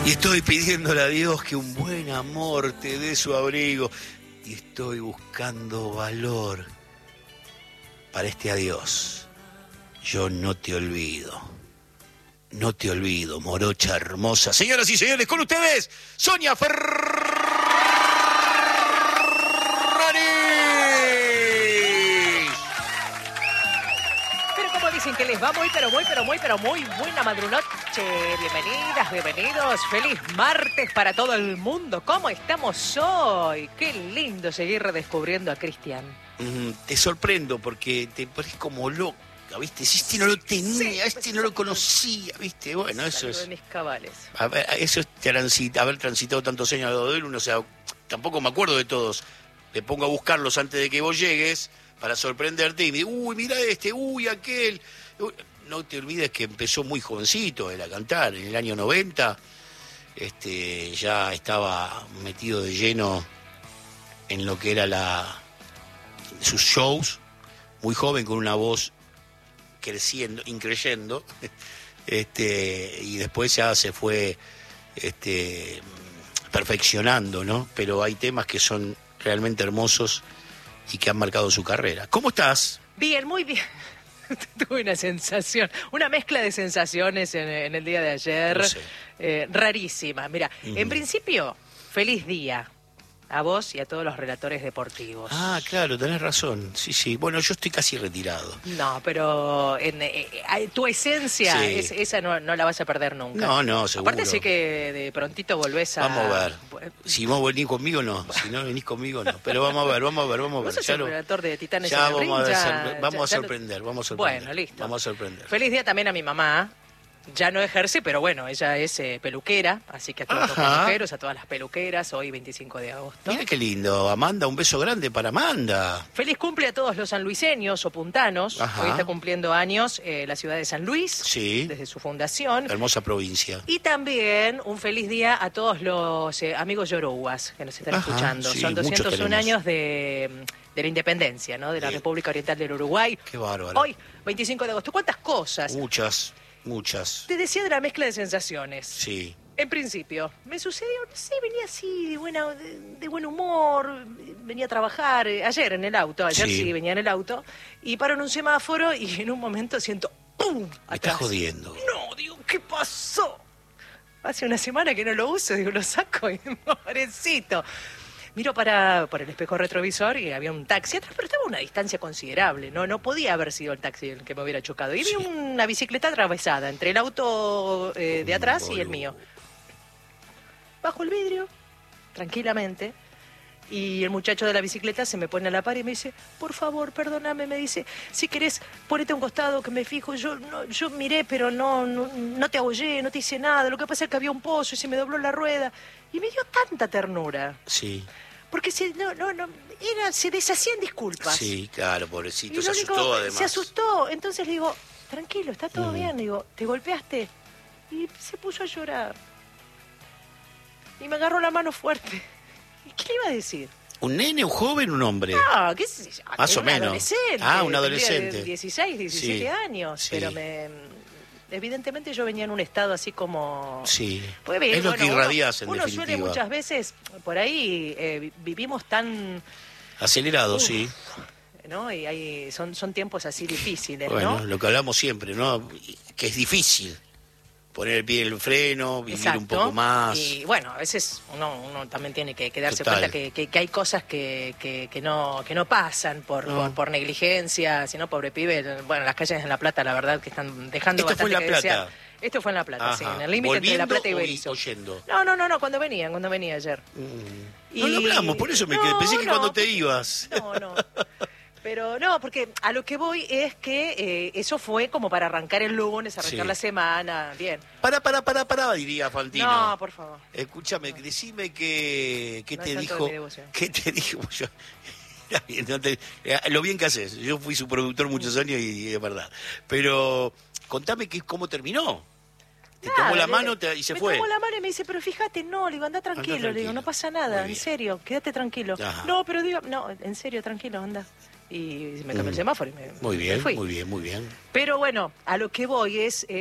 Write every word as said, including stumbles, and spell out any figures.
Y estoy pidiéndole a Dios que un buen amor te dé su abrigo. Y estoy buscando valor para este adiós. Yo no te olvido. No te olvido, morocha hermosa. Señoras y señores, con ustedes, Sonia Ferrari. Pero como dicen que les va muy, pero muy, pero muy, pero muy buena madrunoche. Bienvenidas, bienvenidos. Feliz martes para todo el mundo. ¿Cómo estamos hoy? Qué lindo seguir redescubriendo a Cristian. Mm, te sorprendo porque te pones como loca, ¿viste? Este no lo tenía, Sí, este no lo conocía, ¿viste? Bueno, eso es... de mis cabales. A ver, eso es transit, haber transitado tantos años al lado de él, uno, o sea, tampoco me acuerdo de todos. Me pongo a buscarlos antes de que vos llegues para sorprenderte y me digo, uy, mira este, uy, aquel. Uy, no te olvides que empezó muy jovencito él a cantar, en el año noventa, este, ya estaba metido de lleno en lo que era la sus shows, muy joven, con una voz creciendo, increyendo, este, y después ya se fue este, perfeccionando, ¿no? Pero hay temas que son realmente hermosos y que han marcado su carrera. ¿Cómo estás? Bien, muy bien. Tuve una sensación, una mezcla de sensaciones en, en el día de ayer, No sé. eh, rarísima. Mira, Uh-huh. en principio, feliz día a vos y a todos los relatores deportivos. Ah, claro, tenés razón. Sí, sí. Bueno, yo estoy casi retirado. No, pero en, eh, eh, tu esencia, Sí. es- esa no, no la vas a perder nunca. No, no, seguro. Aparte sé que de prontito volvés a... Vamos a ver. Si vos venís conmigo, no. Si no venís conmigo, no. Pero vamos a ver, vamos a ver, vamos a ver. Vos sos Ya el lo- relator de Titanes ya en el vamos, Ring, a, ya- ver, vamos ya- a ya- sorprender, vamos a sorprender. Bueno, listo. Vamos a sorprender. Feliz día también a mi mamá. Ya no ejerce, pero bueno, ella es eh, peluquera, así que a todos los Ajá. peluqueros, a todas las peluqueras, hoy veinticinco de agosto. Mira qué lindo. Amanda, un beso grande para Amanda. Feliz cumple a todos los sanluiseños o puntanos. Ajá. Hoy está cumpliendo años eh, la ciudad de San Luis, Sí. desde su fundación. Hermosa provincia. Y también un feliz día a todos los eh, amigos yoruas que nos están Ajá, escuchando. sí, Son muchos doscientos uno tenemos. años de, de la independencia, ¿no? De la Sí. República Oriental del Uruguay. Qué bárbaro. Hoy, veinticinco de agosto. ¿Cuántas cosas? Muchas, muchas. Te decía de la mezcla de sensaciones. Sí. En principio, me sucedió, no sé, venía así de buena, de, de buen humor, venía a trabajar, eh, ayer en el auto, ayer sí. Sí. venía en el auto, y paro en un semáforo y en un momento siento ¡pum! Me Atrás. estás jodiendo. No, digo, ¿qué pasó? Hace una semana que no lo uso, digo, lo saco y pobrecito. Miro para por el espejo retrovisor y había un taxi atrás, pero estaba a una distancia considerable, ¿no? No podía haber sido el taxi el que me hubiera chocado. Y vi Sí. una bicicleta atravesada entre el auto eh, de atrás y el Boludo. mío. Bajo el vidrio, tranquilamente, y el muchacho de la bicicleta se me pone a la par y me dice, por favor, perdóname, me dice, si querés, ponete a un costado que me fijo. Yo no, yo miré, pero no, no, no te abollé, no te hice nada. Lo que pasa es que había un pozo y se me dobló la rueda. Y me dio tanta ternura. Sí. Porque se, no, no, no, era, se deshacían disculpas. Sí, claro, Y pobrecito. lo Se único- asustó además. Se asustó. Entonces le digo, tranquilo, está todo Mm. bien. Le digo, ¿te golpeaste? Y se puso a llorar. Y me agarró la mano fuerte. ¿Y qué le iba a decir? ¿Un nene, un joven, un hombre? Ah, qué sé yo, Más era o un menos. adolescente. Ah, un tendría adolescente. dieciséis, diecisiete Sí, años. sí. Pero me... Evidentemente yo venía en un estado así como... Sí. Pues bien, Es lo bueno, que uno- irradiás, en Uno suele definitiva. muchas veces, por ahí, eh, vi- vivimos tan... Acelerado, Uf, sí. ¿no? Y hay, son, son tiempos así difíciles, Bueno, ¿no? lo que hablamos siempre, ¿no? Que es difícil poner el pie en el freno, vivir Exacto. un poco más. Y bueno, a veces uno, uno también tiene que, que darse Total. cuenta que, que- que hay cosas que, que, que no, que no pasan por, No. por, por negligencia, sino pobre pibe. Bueno, las calles en La Plata, la verdad, que están dejando ¿Esto fue bastante en La que Plata? desear. Esto fue en La Plata, Ajá. sí, en el límite entre La ¿Volviendo Plata y o Berizo. y- o yendo? No, no, no, no, cuando venían, cuando venía ayer. Mm. Y- No lo hablamos, por eso me quedé. No, Pensé que no, cuando te porque- ibas. No, no. Pero no, porque a lo que voy es que eh, eso fue como para arrancar el lunes, arrancar Sí. la semana, bien. Para, para, para, para, diría Fantino. No, por favor. Escúchame, decime que, qué No te es tanto dijo. de mi devoción. ¿Qué te dijo? Yo, Está bien, no te- eh, lo bien que haces. Yo fui su productor muchos años y, y es verdad. Pero contame que, cómo terminó. Te Nada, tomó la le- mano te- y se me fue. tomó la mano y me dice, pero fíjate, no, le digo, anda tranquilo, Anda le digo, tranquilo. no pasa nada, Muy en bien. serio, quédate tranquilo. Ajá. No, pero digo, no, en serio, tranquilo, anda. Y me cambió Mm. el semáforo y me, Muy me bien, fui. muy bien, muy bien. Pero bueno, a lo que voy es...